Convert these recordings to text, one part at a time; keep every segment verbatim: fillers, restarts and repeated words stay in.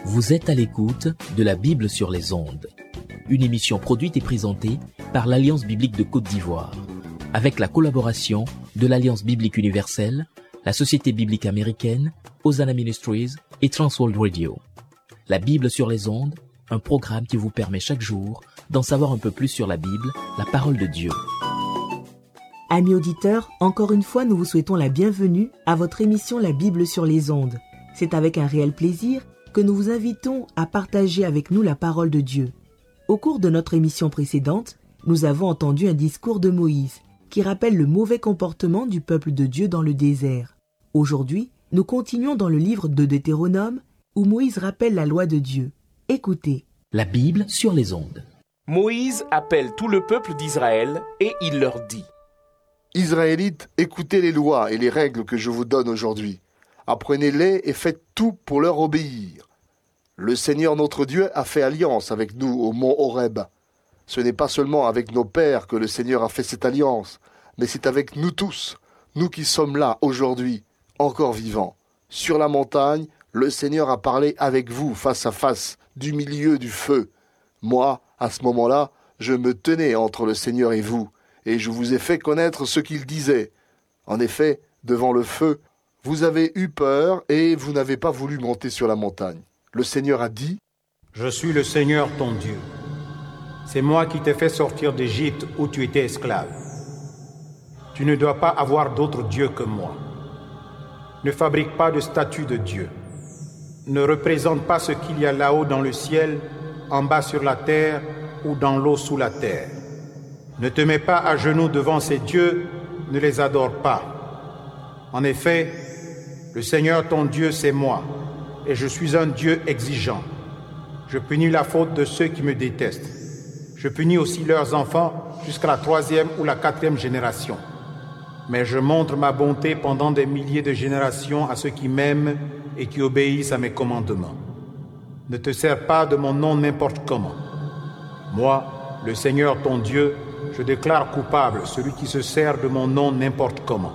Vous êtes à l'écoute de la Bible sur les ondes, une émission produite et présentée par l'Alliance biblique de Côte d'Ivoire, avec la collaboration de l'Alliance biblique universelle, la Société biblique américaine, Hosanna Ministries et Transworld Radio. La Bible sur les ondes, un programme qui vous permet chaque jour d'en savoir un peu plus sur la Bible, la parole de Dieu. Amis auditeurs, encore une fois, nous vous souhaitons la bienvenue à votre émission La Bible sur les ondes. C'est avec un réel plaisir que nous vous invitons à partager avec nous la parole de Dieu. Au cours de notre émission précédente, nous avons entendu un discours de Moïse qui rappelle le mauvais comportement du peuple de Dieu dans le désert. Aujourd'hui, nous continuons dans le livre de Deutéronome où Moïse rappelle la loi de Dieu. Écoutez. La Bible sur les ondes. Moïse appelle tout le peuple d'Israël et il leur dit : Israélites, écoutez les lois et les règles que je vous donne aujourd'hui. Apprenez-les et faites tout pour leur obéir. Le Seigneur notre Dieu a fait alliance avec nous au mont Horeb. Ce n'est pas seulement avec nos pères que le Seigneur a fait cette alliance, mais c'est avec nous tous, nous qui sommes là aujourd'hui, encore vivants. Sur la montagne, le Seigneur a parlé avec vous face à face, du milieu du feu. Moi, à ce moment-là, je me tenais entre le Seigneur et vous, et je vous ai fait connaître ce qu'il disait. En effet, devant le feu, vous avez eu peur et vous n'avez pas voulu monter sur la montagne. Le Seigneur a dit : Je suis le Seigneur ton Dieu. C'est moi qui t'ai fait sortir d'Égypte où tu étais esclave. Tu ne dois pas avoir d'autre Dieu que moi. Ne fabrique pas de statue de Dieu. Ne représente pas ce qu'il y a là-haut dans le ciel, en bas sur la terre ou dans l'eau sous la terre. Ne te mets pas à genoux devant ces dieux, ne les adore pas. En effet, le Seigneur ton Dieu, c'est moi, et je suis un Dieu exigeant. Je punis la faute de ceux qui me détestent. Je punis aussi leurs enfants jusqu'à la troisième ou la quatrième génération. Mais je montre ma bonté pendant des milliers de générations à ceux qui m'aiment et qui obéissent à mes commandements. Ne te sers pas de mon nom n'importe comment. Moi, le Seigneur ton Dieu, je déclare coupable celui qui se sert de mon nom n'importe comment.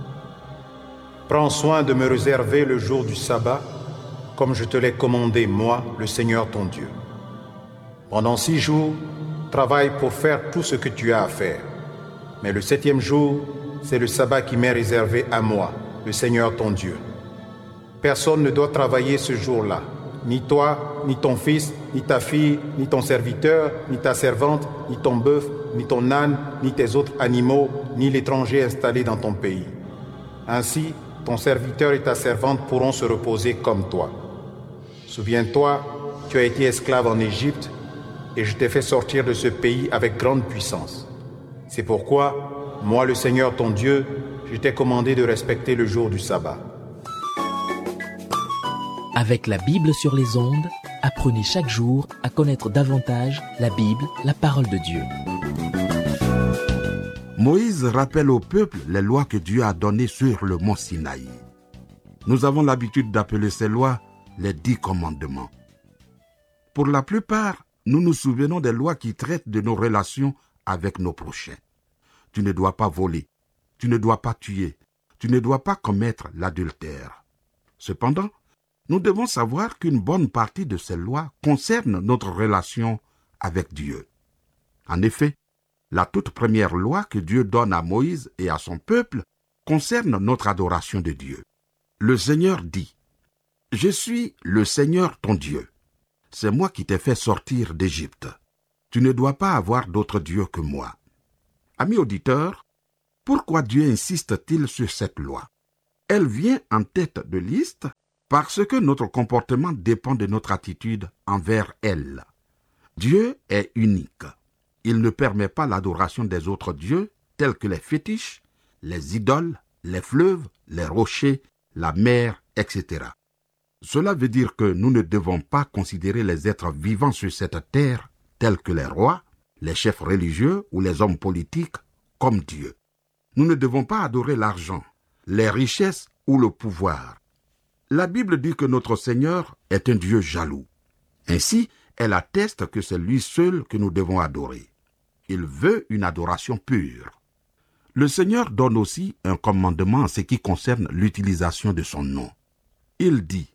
Prends soin de me réserver le jour du sabbat, comme je te l'ai commandé, moi, le Seigneur ton Dieu. Pendant six jours, travaille pour faire tout ce que tu as à faire. Mais le septième jour, c'est le sabbat qui m'est réservé à moi, le Seigneur ton Dieu. Personne ne doit travailler ce jour-là, ni toi, ni ton fils, ni ta fille, ni ton serviteur, ni ta servante, ni ton bœuf, ni ton âne, ni tes autres animaux, ni l'étranger installé dans ton pays. Ainsi, ton serviteur et ta servante pourront se reposer comme toi. Souviens-toi, tu as été esclave en Égypte, et je t'ai fait sortir de ce pays avec grande puissance. C'est pourquoi, moi le Seigneur ton Dieu, je t'ai commandé de respecter le jour du sabbat. Avec la Bible sur les ondes, apprenez chaque jour à connaître davantage la Bible, la parole de Dieu. Moïse rappelle au peuple les lois que Dieu a données sur le mont Sinaï. Nous avons l'habitude d'appeler ces lois les dix commandements. Pour la plupart, nous nous souvenons des lois qui traitent de nos relations avec nos prochains. Tu ne dois pas voler, tu ne dois pas tuer, tu ne dois pas commettre l'adultère. Cependant, nous devons savoir qu'une bonne partie de ces lois concerne notre relation avec Dieu. En effet, la toute première loi que Dieu donne à Moïse et à son peuple concerne notre adoration de Dieu. Le Seigneur dit : « Je suis le Seigneur ton Dieu. C'est moi qui t'ai fait sortir d'Égypte. Tu ne dois pas avoir d'autre Dieu que moi. » Amis auditeurs, pourquoi Dieu insiste-t-il sur cette loi ? Elle vient en tête de liste parce que notre comportement dépend de notre attitude envers elle. Dieu est unique. Il ne permet pas l'adoration des autres dieux, tels que les fétiches, les idoles, les fleuves, les rochers, la mer, et cetera. Cela veut dire que nous ne devons pas considérer les êtres vivants sur cette terre, tels que les rois, les chefs religieux ou les hommes politiques, comme Dieu. Nous ne devons pas adorer l'argent, les richesses ou le pouvoir. La Bible dit que notre Seigneur est un Dieu jaloux. Ainsi, elle atteste que c'est lui seul que nous devons adorer. Il veut une adoration pure. Le Seigneur donne aussi un commandement en ce qui concerne l'utilisation de son nom. Il dit :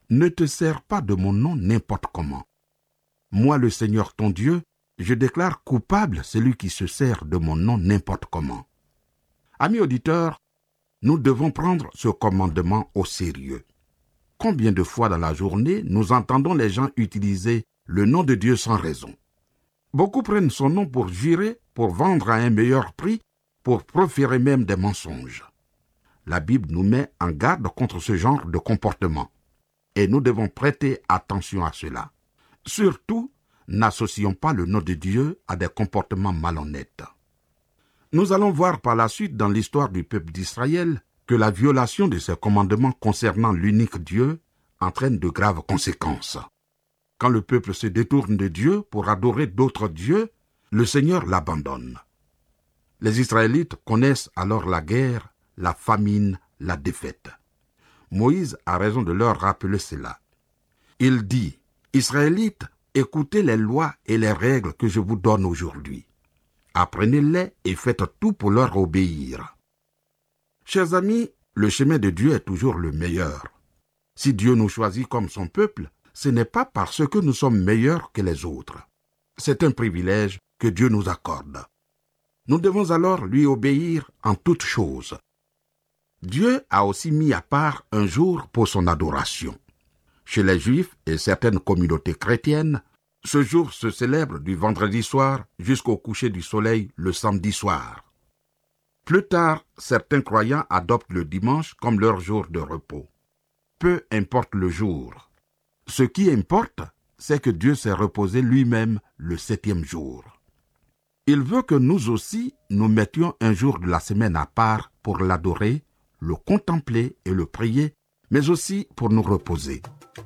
Ne te sers pas de mon nom n'importe comment. Moi, le Seigneur ton Dieu, je déclare coupable celui qui se sert de mon nom n'importe comment. » Amis auditeurs, nous devons prendre ce commandement au sérieux. Combien de fois dans la journée nous entendons les gens utiliser le nom de Dieu sans raison? Beaucoup prennent son nom pour jurer, pour vendre à un meilleur prix, pour proférer même des mensonges. La Bible nous met en garde contre ce genre de comportement. Et nous devons prêter attention à cela. Surtout, n'associons pas le nom de Dieu à des comportements malhonnêtes. Nous allons voir par la suite dans l'histoire du peuple d'Israël que la violation de ces commandements concernant l'unique Dieu entraîne de graves conséquences. Quand le peuple se détourne de Dieu pour adorer d'autres dieux, le Seigneur l'abandonne. Les Israélites connaissent alors la guerre, la famine, la défaite. Moïse a raison de leur rappeler cela. Il dit, « Israélites, écoutez les lois et les règles que je vous donne aujourd'hui. Apprenez-les et faites tout pour leur obéir. » Chers amis, le chemin de Dieu est toujours le meilleur. Si Dieu nous choisit comme son peuple, ce n'est pas parce que nous sommes meilleurs que les autres. C'est un privilège que Dieu nous accorde. Nous devons alors lui obéir en toutes choses. Dieu a aussi mis à part un jour pour son adoration. Chez les Juifs et certaines communautés chrétiennes, ce jour se célèbre du vendredi soir jusqu'au coucher du soleil le samedi soir. Plus tard, certains croyants adoptent le dimanche comme leur jour de repos. Peu importe le jour. Ce qui importe, c'est que Dieu s'est reposé lui-même le septième jour. Il veut que nous aussi, nous mettions un jour de la semaine à part pour l'adorer, le contempler et le prier, mais aussi pour nous reposer.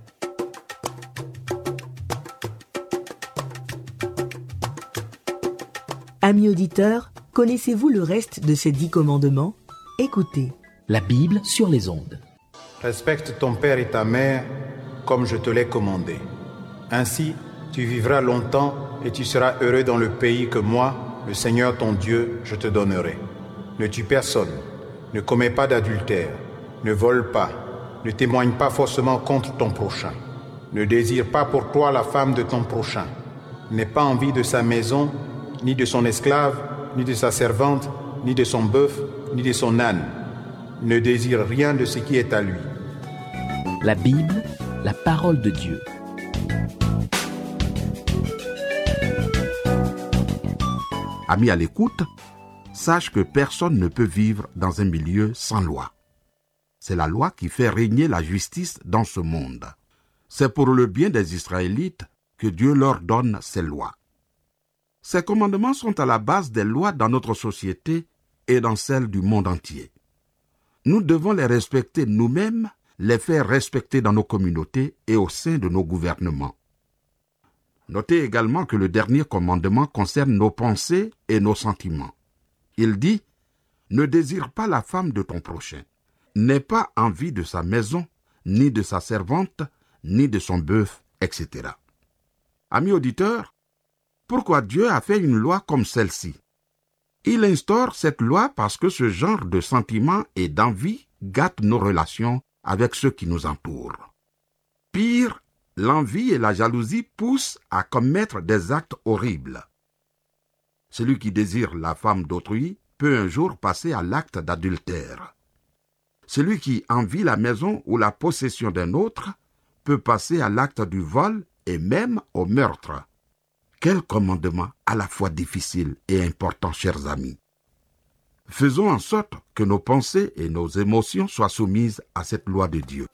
Amis auditeurs, connaissez-vous le reste de ces dix commandements? Écoutez. La Bible sur les ondes. Respecte ton père et ta mère comme je te l'ai commandé. Ainsi, tu vivras longtemps et tu seras heureux dans le pays que moi, le Seigneur ton Dieu, je te donnerai. Ne tue personne, ne commets pas d'adultère, ne vole pas, ne témoigne pas faussement contre ton prochain. Ne désire pas pour toi la femme de ton prochain. N'aie pas envie de sa maison, ni de son esclave, ni de sa servante, ni de son bœuf, ni de son âne. Ne désire rien de ce qui est à lui. La Bible, la parole de Dieu. Amis à l'écoute, sache que personne ne peut vivre dans un milieu sans loi. C'est la loi qui fait régner la justice dans ce monde. C'est pour le bien des Israélites que Dieu leur donne ces lois. Ces commandements sont à la base des lois dans notre société et dans celle du monde entier. Nous devons les respecter nous-mêmes, les faire respecter dans nos communautés et au sein de nos gouvernements. Notez également que le dernier commandement concerne nos pensées et nos sentiments. Il dit « Ne désire pas la femme de ton prochain, n'aie pas envie de sa maison, ni de sa servante, ni de son bœuf, et cetera » Amis auditeurs, pourquoi Dieu a fait une loi comme celle-ci? Il instaure cette loi parce que ce genre de sentiments et d'envie gâte nos relations avec ceux qui nous entourent. Pire, l'envie et la jalousie poussent à commettre des actes horribles. Celui qui désire la femme d'autrui peut un jour passer à l'acte d'adultère. Celui qui envie la maison ou la possession d'un autre peut passer à l'acte du vol et même au meurtre. Quel commandement à la fois difficile et important, chers amis. Faisons en sorte que nos pensées et nos émotions soient soumises à cette loi de Dieu.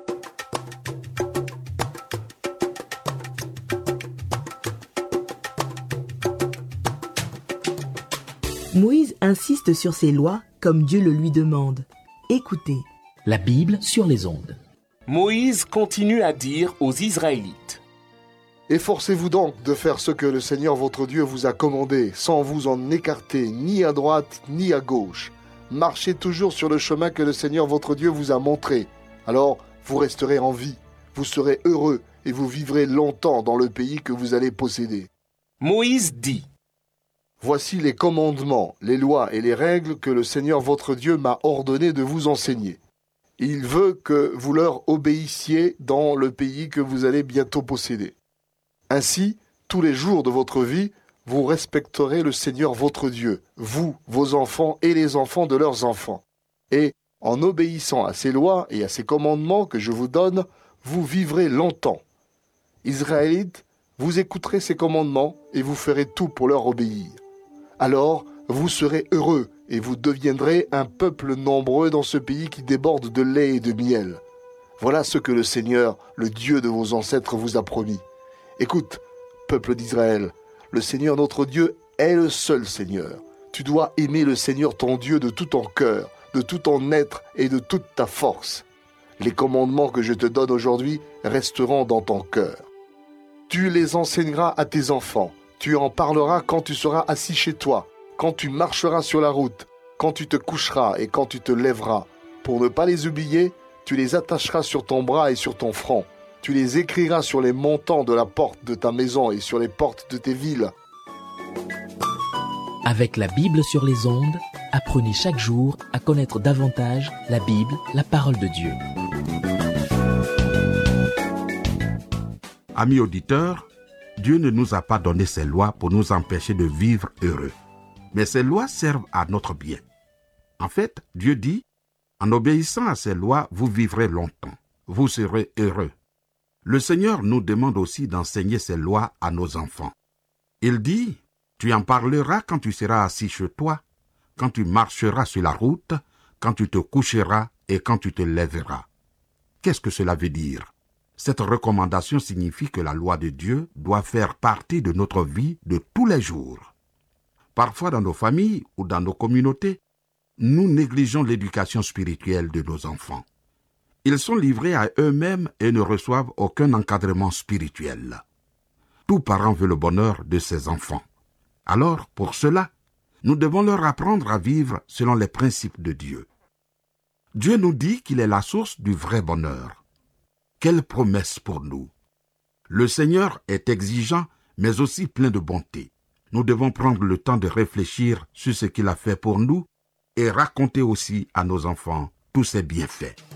Moïse insiste sur ces lois comme Dieu le lui demande. Écoutez. La Bible sur les ondes. Moïse continue à dire aux Israélites: Efforcez-vous donc de faire ce que le Seigneur votre Dieu vous a commandé, sans vous en écarter ni à droite ni à gauche. Marchez toujours sur le chemin que le Seigneur votre Dieu vous a montré. Alors vous resterez en vie, vous serez heureux et vous vivrez longtemps dans le pays que vous allez posséder. Moïse dit: Voici les commandements, les lois et les règles que le Seigneur votre Dieu m'a ordonné de vous enseigner. Il veut que vous leur obéissiez dans le pays que vous allez bientôt posséder. Ainsi, tous les jours de votre vie, vous respecterez le Seigneur votre Dieu, vous, vos enfants et les enfants de leurs enfants. Et en obéissant à ses lois et à ses commandements que je vous donne, vous vivrez longtemps. Israélites, vous écouterez ces commandements et vous ferez tout pour leur obéir. Alors, vous serez heureux et vous deviendrez un peuple nombreux dans ce pays qui déborde de lait et de miel. Voilà ce que le Seigneur, le Dieu de vos ancêtres, vous a promis. Écoute, peuple d'Israël, le Seigneur notre Dieu est le seul Seigneur. Tu dois aimer le Seigneur ton Dieu de tout ton cœur, de tout ton être et de toute ta force. Les commandements que je te donne aujourd'hui resteront dans ton cœur. Tu les enseigneras à tes enfants. Tu en parleras quand tu seras assis chez toi, quand tu marcheras sur la route, quand tu te coucheras et quand tu te lèveras. Pour ne pas les oublier, tu les attacheras sur ton bras et sur ton front. Tu les écriras sur les montants de la porte de ta maison et sur les portes de tes villes. Avec la Bible sur les ondes, apprenez chaque jour à connaître davantage la Bible, la parole de Dieu. Amis auditeurs, Dieu ne nous a pas donné ces lois pour nous empêcher de vivre heureux. Mais ces lois servent à notre bien. En fait, Dieu dit, en obéissant à ces lois, vous vivrez longtemps. Vous serez heureux. Le Seigneur nous demande aussi d'enseigner ces lois à nos enfants. Il dit, tu en parleras quand tu seras assis chez toi, quand tu marcheras sur la route, quand tu te coucheras et quand tu te lèveras. Qu'est-ce que cela veut dire? Cette recommandation signifie que la loi de Dieu doit faire partie de notre vie de tous les jours. Parfois dans nos familles ou dans nos communautés, nous négligeons l'éducation spirituelle de nos enfants. Ils sont livrés à eux-mêmes et ne reçoivent aucun encadrement spirituel. Tout parent veut le bonheur de ses enfants. Alors, pour cela, nous devons leur apprendre à vivre selon les principes de Dieu. Dieu nous dit qu'il est la source du vrai bonheur. Quelle promesse pour nous! Le Seigneur est exigeant, mais aussi plein de bonté. Nous devons prendre le temps de réfléchir sur ce qu'il a fait pour nous et raconter aussi à nos enfants tous ses bienfaits.